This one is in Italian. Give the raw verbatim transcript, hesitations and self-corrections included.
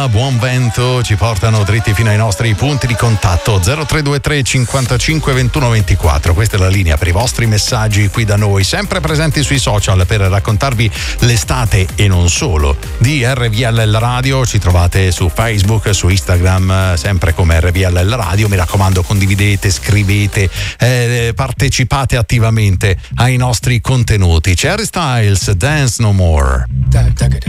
Buon vento ci portano dritti fino ai nostri punti di contatto zero tre due tre cinquantacinque ventuno ventiquattro. Questa è la linea per i vostri messaggi qui da noi, sempre presenti sui social per raccontarvi l'estate e non solo di R V L L Radio. Ci trovate su Facebook, su Instagram, sempre come R V L L Radio. Mi raccomando, condividete, scrivete, eh, partecipate attivamente ai nostri contenuti. C'è Harry Styles, Dance No More.